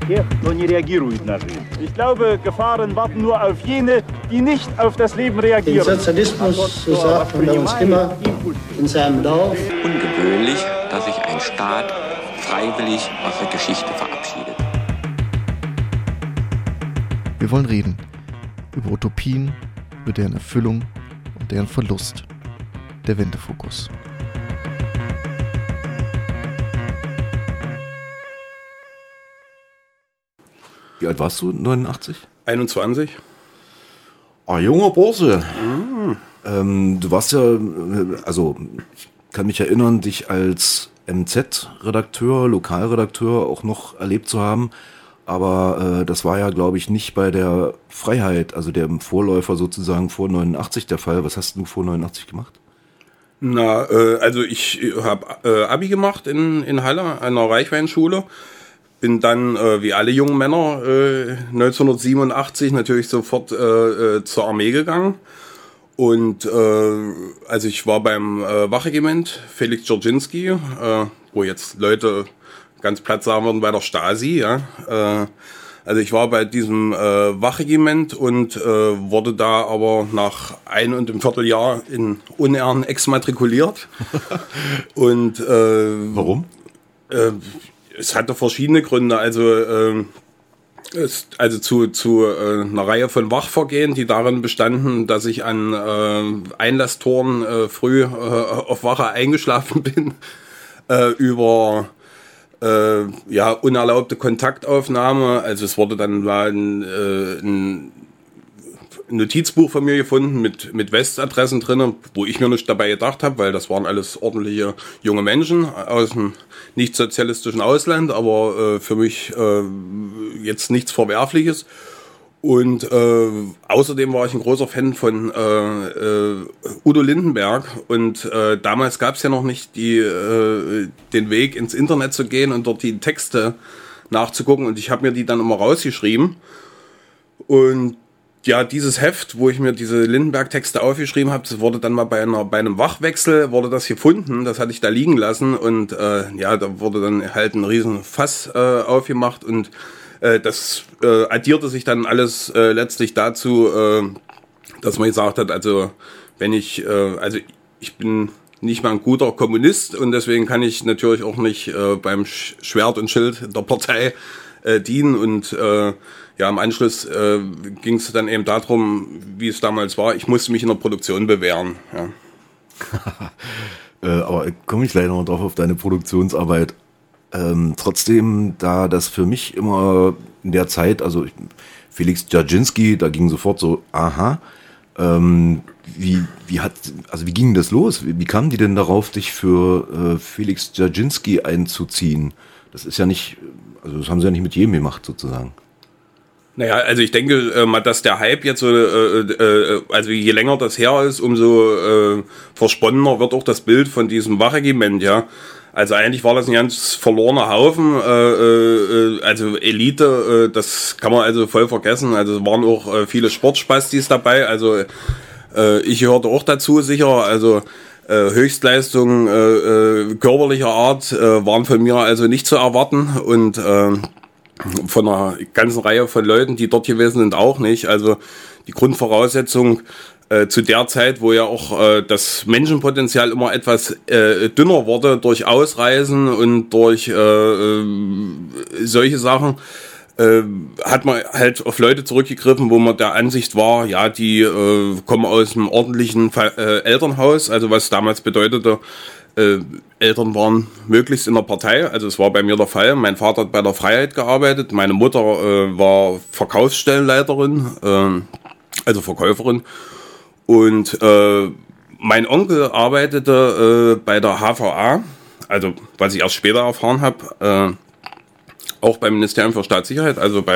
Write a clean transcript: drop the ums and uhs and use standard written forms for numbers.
Тех, кто не реагирует на жизнь. Ich glaube, Gefahren warten nur auf jene, die nicht auf das Leben reagieren. Den Sozialismus, so sagt man bei uns immer, in seinem Dorf. Ungewöhnlich, dass sich ein Staat freiwillig aus der Geschichte verabschiedet. Wir wollen reden über Utopien, über deren Erfüllung und deren Verlust. Der Wendefokus. Wie alt warst du? 89? 21. Ah, junger Bursche. Du warst ja, also ich kann mich erinnern, dich als MZ-Redakteur, Lokalredakteur auch noch erlebt zu haben. Aber das war ja, glaube ich, nicht bei der Freiheit, also dem Vorläufer sozusagen vor 89 der Fall. Was hast du vor 89 gemacht? Na, also ich habe Abi gemacht in Halle an einer Reichweinschule. Bin dann, wie alle jungen Männer, 1987 natürlich sofort zur Armee gegangen. Und also ich war beim Wachregiment Felix Dzerzhinsky, wo jetzt Leute ganz platt sagen würden, bei der Stasi. Ja. Also ich war bei diesem Wachregiment und wurde da aber nach 1,25 Jahr in Unehren exmatrikuliert. Und Warum? Es hatte verschiedene Gründe, also zu einer Reihe von Wachvergehen, die darin bestanden, dass ich an Einlasstoren früh auf Wache eingeschlafen bin, über unerlaubte Kontaktaufnahme. Also es wurde dann mal ein Notizbuch von mir gefunden mit Westadressen drin, wo ich mir nicht dabei gedacht habe, weil das waren alles ordentliche junge Menschen aus dem nicht-sozialistischen Ausland, aber für mich jetzt nichts Verwerfliches. Und außerdem war ich ein großer Fan von Udo Lindenberg und damals gab es ja noch nicht den Weg ins Internet zu gehen und dort die Texte nachzugucken, und ich habe mir die dann immer rausgeschrieben. Und ja, dieses Heft, wo ich mir diese Lindenberg-Texte aufgeschrieben habe, das wurde dann mal bei einem Wachwechsel wurde das gefunden, das hatte ich da liegen lassen, und da wurde dann halt ein riesen Fass aufgemacht, und das addierte sich dann alles letztlich dazu, dass man gesagt hat, also wenn ich bin nicht mal ein guter Kommunist, und deswegen kann ich natürlich auch nicht beim Schwert und Schild der Partei dienen, und im Anschluss ging es dann eben darum, wie es damals war, ich musste mich in der Produktion bewähren. Ja. Aber komme ich gleich noch drauf auf deine Produktionsarbeit. Trotzdem, da das für mich immer in der Zeit, also Felix Dzerzhinsky, da ging sofort so, wie ging das los? Wie kamen die denn darauf, dich für Felix Dzerzhinsky einzuziehen? Das ist ja nicht, also das haben sie ja nicht mit jedem gemacht sozusagen. Naja, also ich denke mal, dass der Hype jetzt so, also je länger das her ist, umso versponnener wird auch das Bild von diesem Wachregiment, ja. Also eigentlich war das ein ganz verlorener Haufen, also Elite, das kann man also voll vergessen. Also es waren auch viele Sportspastis dabei, also ich gehörte auch dazu sicher, also Höchstleistungen körperlicher Art waren von mir also nicht zu erwarten, und von einer ganzen Reihe von Leuten, die dort gewesen sind, auch nicht. Also die Grundvoraussetzung zu der Zeit, wo ja auch das Menschenpotenzial immer etwas dünner wurde durch Ausreisen und durch solche Sachen, hat man halt auf Leute zurückgegriffen, wo man der Ansicht war, ja, die kommen aus einem ordentlichen Elternhaus, also was damals bedeutete, Eltern waren möglichst in der Partei, also es war bei mir der Fall. Mein Vater hat bei der Freiheit gearbeitet, meine Mutter war Verkaufsstellenleiterin, also Verkäuferin, und mein Onkel arbeitete bei der HVA, also was ich erst später erfahren habe, auch beim Ministerium für Staatssicherheit, also